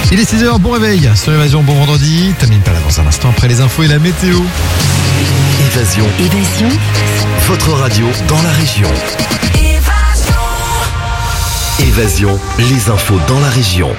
Il est 6h, bon réveil sur Évasion, bon vendredi. Termine pas là dans un instant après les infos et la météo. Évasion. Votre radio dans la région. Évasion, les infos dans la région.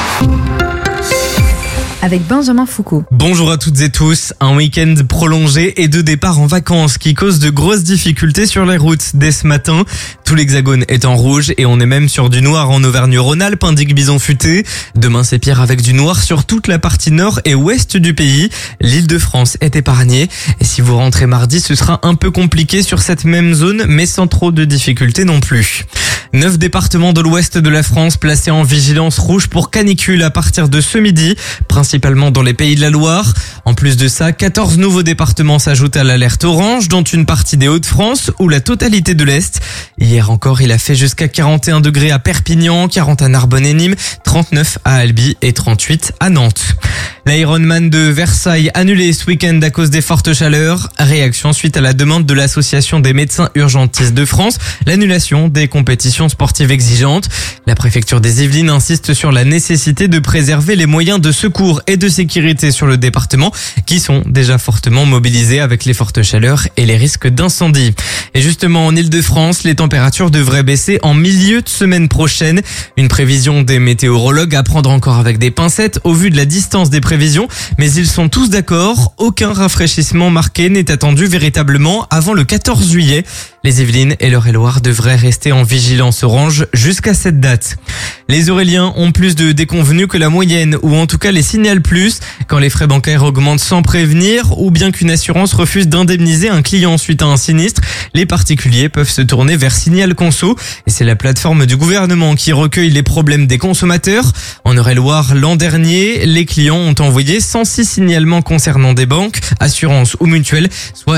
Avec Benjamin Foucault. Bonjour à toutes et tous. Un week-end prolongé et deux départs en vacances qui causent de grosses difficultés sur les routes dès ce matin. Tout l'Hexagone est en rouge et on est même sur du noir en Auvergne-Rhône-Alpes, indique Bison Futé. Demain, c'est pire avec du noir sur toute la partie nord et ouest du pays. L'Île-de-France est épargnée. Et si vous rentrez mardi, ce sera un peu compliqué sur cette même zone, mais sans trop de difficultés non plus. 9 départements de l'ouest de la France placés en vigilance rouge pour canicule à partir de ce midi, principalement dans les Pays de la Loire. En plus de ça, 14 nouveaux départements s'ajoutent à l'alerte orange, dont une partie des Hauts-de-France ou la totalité de l'Est. Hier encore, il a fait jusqu'à 41 degrés à Perpignan, 40 à Narbonne et Nîmes, 39 à Albi et 38 à Nantes. L'Ironman de Versailles annulé ce week-end à cause des fortes chaleurs. Réaction suite à la demande de l'Association des médecins urgentistes de France, l'annulation des compétitions sportives exigeantes. La préfecture des Yvelines insiste sur la nécessité de préserver les moyens de secours et de sécurité sur le département qui sont déjà fortement mobilisés avec les fortes chaleurs et les risques d'incendie. Et justement, en Île-de-France, les températures devraient baisser en milieu de semaine prochaine. Une prévision des météorologues à prendre encore avec des pincettes au vu de la distance des prévisions, mais ils sont tous d'accord, aucun rafraîchissement marqué n'est attendu véritablement avant le 14 juillet. Les Yvelines et l'Eure-et-Loire devraient rester en vigilance orange jusqu'à cette date. Les Auréliens ont plus de déconvenus que la moyenne, ou en tout cas les signalent plus, quand les frais bancaires augmentent sans prévenir, ou bien qu'une assurance refuse d'indemniser un client suite à un sinistre. Les particuliers peuvent se tourner vers Signal Conso, et c'est la plateforme du gouvernement qui recueille les problèmes des consommateurs. En Eure-et-Loire, l'an dernier, les clients ont envoyé 106 signalements concernant des banques, assurances ou mutuelles, soit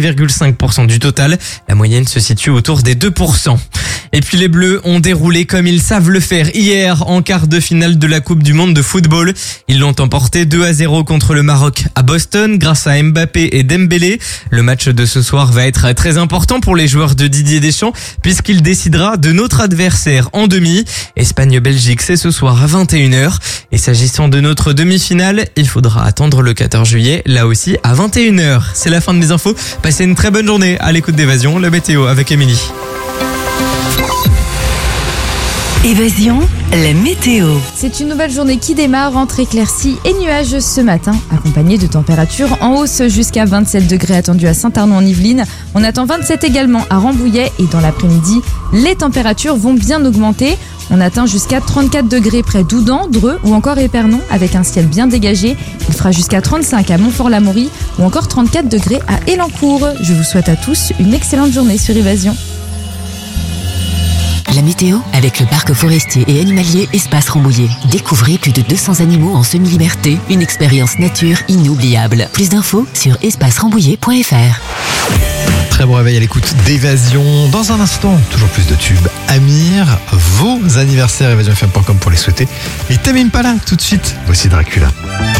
5,5% du total. La moyenne se situe autour des 2%. Et puis les Bleus ont déroulé comme ils savent le faire hier en quart de finale de la Coupe du Monde de football. Ils l'ont emporté 2-0 contre le Maroc à Boston grâce à Mbappé et Dembélé. Le match de ce soir va être très important pour les joueurs de Didier Deschamps puisqu'il décidera de notre adversaire en demi. Espagne-Belgique, c'est ce soir à 21h. Et s'agissant de notre demi-finale, il faudra attendre le 14 juillet, là aussi à 21h. C'est la fin de mes infos. Passez une très bonne journée à l'écoute d'Évasion, la météo avec Émilie. Évasion, la météo. C'est une nouvelle journée qui démarre entre éclaircies et nuages ce matin, accompagnée de températures en hausse jusqu'à 27 degrés attendus à Saint-Arnaud en Yvelines. On attend 27 également à Rambouillet et dans l'après-midi, les températures vont bien augmenter. On atteint jusqu'à 34 degrés près d'Oudan, Dreux ou encore Épernon avec un ciel bien dégagé. Il fera jusqu'à 35 à Montfort-l'Amaury ou encore 34 degrés à Élancourt. Je vous souhaite à tous une excellente journée sur Évasion. La météo avec le parc forestier et animalier Espace Rambouillet. Découvrez plus de 200 animaux en semi-liberté. Une expérience nature inoubliable. Plus d'infos sur espacerambouillet.fr. Très bon réveil à l'écoute d'Évasion. Dans un instant, toujours plus de tubes. Amir, vos anniversaires, évasionfm.com pour les souhaiter. Et Tamim Pala, tout de suite, voici Dracula.